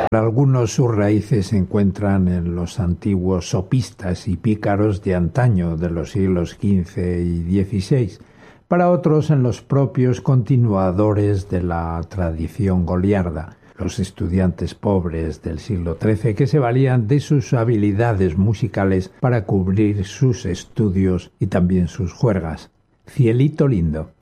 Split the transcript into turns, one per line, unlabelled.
Para algunos sus raíces se encuentran en los antiguos sopistas y pícaros de antaño de los siglos XV y XVI, para otros en los propios continuadores de la tradición goliarda, los estudiantes pobres del siglo XIII que se valían de sus habilidades musicales para cubrir sus estudios y también sus juergas. Cielito lindo.